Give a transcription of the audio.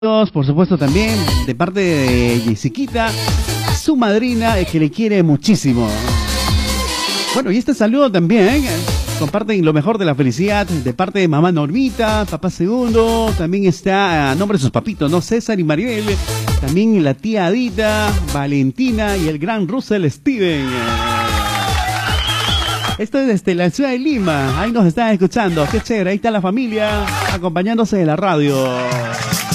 por supuesto también de parte de Jessiquita, su madrina, que le quiere muchísimo. Bueno, y este saludo también comparten lo mejor de la felicidad de parte de mamá Normita, papá Segundo, también está a nombre de sus papitos, ¿no? César y Maribel, también la tía Adita, Valentina y el gran Russell Steven. Esto es desde la ciudad de Lima, ahí nos están escuchando, qué chévere, ahí está la familia acompañándose de la radio.